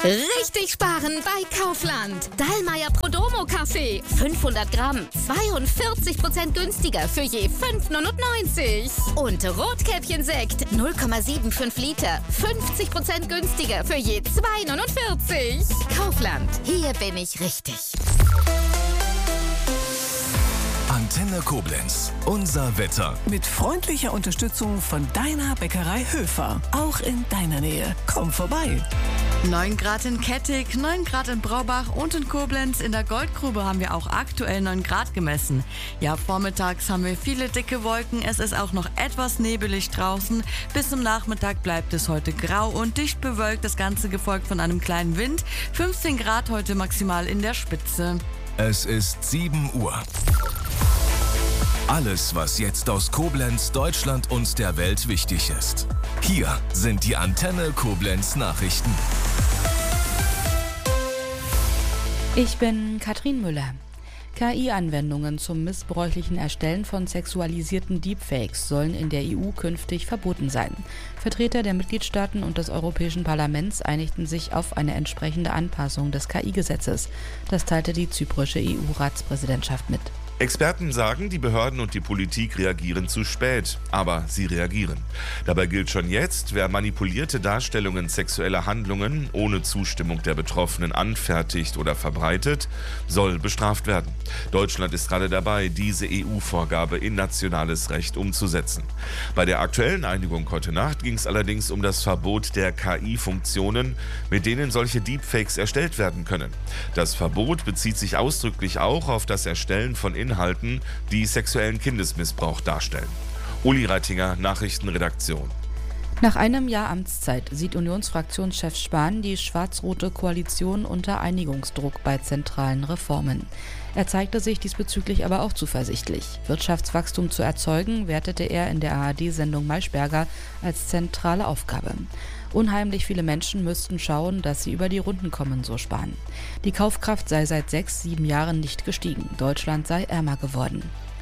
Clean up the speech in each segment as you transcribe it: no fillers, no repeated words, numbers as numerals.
Richtig sparen bei Kaufland. Dallmayr Prodomo Kaffee. 500 Gramm. 42% günstiger für je 5,99. Und Rotkäppchen-Sekt. 0,75 Liter. 50% günstiger für je 2,49. Kaufland. Hier bin ich richtig. Antenne Koblenz. Unser Wetter. Mit freundlicher Unterstützung von deiner Bäckerei Höfer. Auch in deiner Nähe. Komm vorbei. 9 Grad in Kettig, 9 Grad in Braubach und in Koblenz. In der Goldgrube haben wir auch aktuell 9 Grad gemessen. Ja, vormittags haben wir viele dicke Wolken. Es ist auch noch etwas nebelig draußen. Bis zum Nachmittag bleibt es heute grau und dicht bewölkt. Das Ganze gefolgt von einem kleinen Wind. 15 Grad heute maximal in der Spitze. Es ist 7 Uhr. Alles, was jetzt aus Koblenz, Deutschland und der Welt wichtig ist. Hier sind die Antenne Koblenz Nachrichten. Ich bin Katrin Müller. KI-Anwendungen zum missbräuchlichen Erstellen von sexualisierten Deepfakes sollen in der EU künftig verboten sein. Vertreter der Mitgliedstaaten und des Europäischen Parlaments einigten sich auf eine entsprechende Anpassung des KI-Gesetzes. Das teilte die zyprische EU-Ratspräsidentschaft mit. Experten sagen, die Behörden und die Politik reagieren zu spät, aber sie reagieren. Dabei gilt schon jetzt, wer manipulierte Darstellungen sexueller Handlungen ohne Zustimmung der Betroffenen anfertigt oder verbreitet, soll bestraft werden. Deutschland ist gerade dabei, diese EU-Vorgabe in nationales Recht umzusetzen. Bei der aktuellen Einigung heute Nacht ging es allerdings um das Verbot der KI-Funktionen, mit denen solche Deepfakes erstellt werden können. Das Verbot bezieht sich ausdrücklich auch auf das Erstellen von Inhalten, die sexuellen Kindesmissbrauch darstellen. Uli Reitinger, Nachrichtenredaktion. Nach einem Jahr Amtszeit sieht Unionsfraktionschef Spahn die schwarz-rote Koalition unter Einigungsdruck bei zentralen Reformen. Er zeigte sich diesbezüglich aber auch zuversichtlich. Wirtschaftswachstum zu erzeugen, wertete er in der ARD-Sendung Maischberger als zentrale Aufgabe. Unheimlich viele Menschen müssten schauen, dass sie über die Runden kommen, so Spahn. Die Kaufkraft sei seit 6-7 Jahren nicht gestiegen. Deutschland sei ärmer geworden.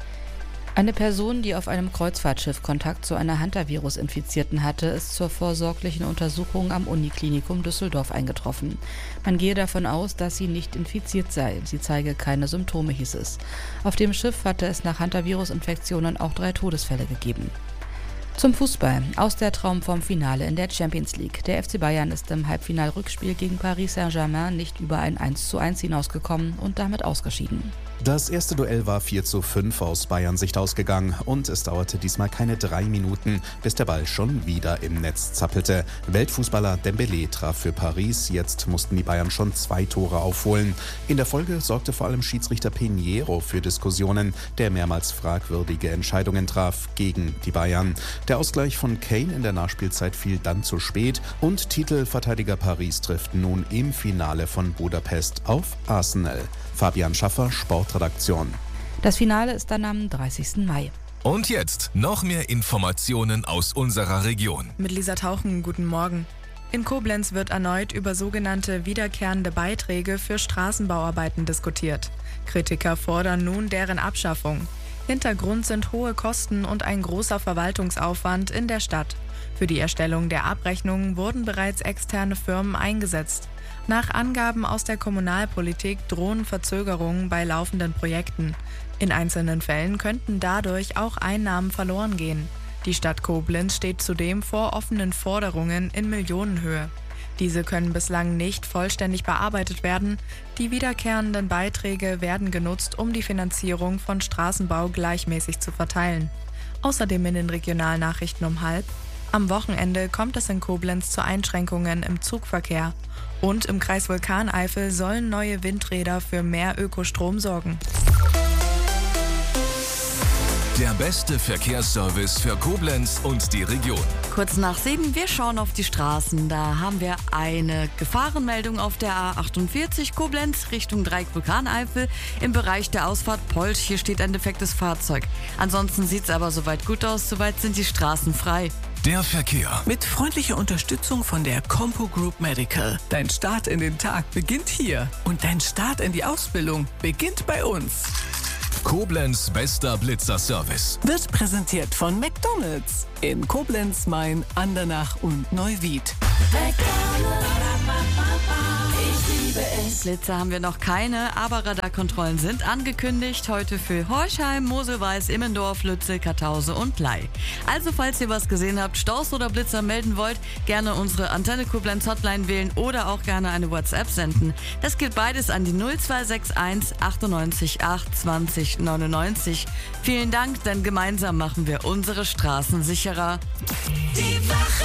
Eine Person, die auf einem Kreuzfahrtschiff Kontakt zu einer Hantavirus-Infizierten hatte, ist zur vorsorglichen Untersuchung am Uniklinikum Düsseldorf eingetroffen. Man gehe davon aus, dass sie nicht infiziert sei. Sie zeige keine Symptome, hieß es. Auf dem Schiff hatte es nach Hantavirus-Infektionen auch 3 Todesfälle gegeben. Zum Fußball. Aus der Traum vom Finale in der Champions League. Der FC Bayern ist im Halbfinal-Rückspiel gegen Paris Saint-Germain nicht über ein 1:1 hinausgekommen und damit ausgeschieden. Das erste Duell war 4:5 aus Bayern Sicht ausgegangen und es dauerte diesmal keine 3 Minuten, bis der Ball schon wieder im Netz zappelte. Weltfußballer Dembélé traf für Paris, jetzt mussten die Bayern schon 2 Tore aufholen. In der Folge sorgte vor allem Schiedsrichter Pinheiro für Diskussionen, der mehrmals fragwürdige Entscheidungen traf gegen die Bayern. Der Ausgleich von Kane in der Nachspielzeit fiel dann zu spät und Titelverteidiger Paris trifft nun im Finale von Budapest auf Arsenal. Fabian Schaffer, Sportredaktion. Das Finale ist dann am 30. Mai. Und jetzt noch mehr Informationen aus unserer Region. Mit Lisa Tauchen, guten Morgen. In Koblenz wird erneut über sogenannte wiederkehrende Beiträge für Straßenbauarbeiten diskutiert. Kritiker fordern nun deren Abschaffung. Hintergrund sind hohe Kosten und ein großer Verwaltungsaufwand in der Stadt. Für die Erstellung der Abrechnungen wurden bereits externe Firmen eingesetzt. Nach Angaben aus der Kommunalpolitik drohen Verzögerungen bei laufenden Projekten. In einzelnen Fällen könnten dadurch auch Einnahmen verloren gehen. Die Stadt Koblenz steht zudem vor offenen Forderungen in Millionenhöhe. Diese können bislang nicht vollständig bearbeitet werden. Die wiederkehrenden Beiträge werden genutzt, um die Finanzierung von Straßenbau gleichmäßig zu verteilen. Außerdem in den Regionalnachrichten um 12:30. Am Wochenende kommt es in Koblenz zu Einschränkungen im Zugverkehr. Und im Kreis Vulkaneifel sollen neue Windräder für mehr Ökostrom sorgen. Der beste Verkehrsservice für Koblenz und die Region. Kurz nach 7, wir schauen auf die Straßen. Da haben wir eine Gefahrenmeldung auf der A48 Koblenz Richtung Dreieck Vulkaneifel im Bereich der Ausfahrt Polch. Hier steht ein defektes Fahrzeug. Ansonsten sieht es aber soweit gut aus, soweit sind die Straßen frei. Der Verkehr. Mit freundlicher Unterstützung von der Compo Group Medical. Dein Start in den Tag beginnt hier. Und dein Start in die Ausbildung beginnt bei uns. Koblenz bester Blitzer-Service. Wird präsentiert von McDonald's in Koblenz, Main, Andernach und Neuwied. McDonald's. Blitzer haben wir noch keine, aber Radarkontrollen sind angekündigt. Heute für Horchheim, Moselweiß, Immendorf, Lützel, Kartause und Blei. Also falls ihr was gesehen habt, Storch oder Blitzer melden wollt, gerne unsere Antenne Koblenz Hotline wählen oder auch gerne eine WhatsApp senden. Das geht beides an die 0261 98 8 20 99. Vielen Dank, denn gemeinsam machen wir unsere Straßen sicherer. Die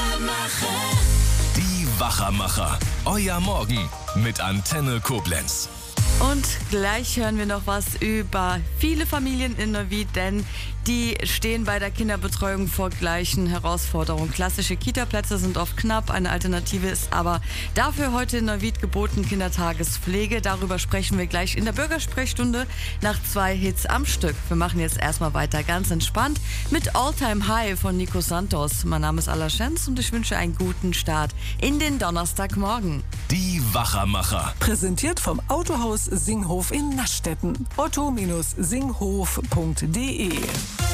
Wachermacher. Euer Morgen mit Antenne Koblenz. Und gleich hören wir noch was über viele Familien in Neuwied, denn die stehen bei der Kinderbetreuung vor gleichen Herausforderungen. Klassische Kita-Plätze sind oft knapp, eine Alternative ist aber dafür heute in Neuwied geboten Kindertagespflege. Darüber sprechen wir gleich in der Bürgersprechstunde nach 2 Hits am Stück. Wir machen jetzt erstmal weiter ganz entspannt mit All Time High von Nico Santos. Mein Name ist Alla Schenz und ich wünsche einen guten Start in den Donnerstagmorgen. Die Wachermacher. Präsentiert vom Autohaus Singhof in Naschstetten. otto-singhof.de